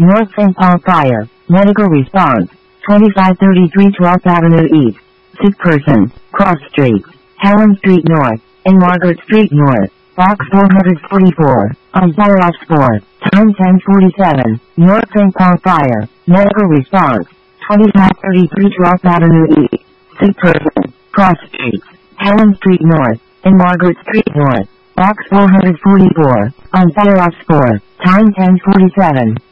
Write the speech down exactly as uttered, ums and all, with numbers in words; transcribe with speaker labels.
Speaker 1: North Saint Paul Fire. Medical response. twenty-five thirty-three twelfth Avenue East. Sick person. Cross Street. Helen Street North. And Margaret Street North. Box four forty-four. On fire off spore. Time ten forty-seven. North Saint Paul Fire. Medical response. twenty-five thirty-three twelfth Avenue East. Sick person. Cross Street. Helen Street North. And Margaret Street North. Box four forty-four. On fire off spore. Time ten forty-seven.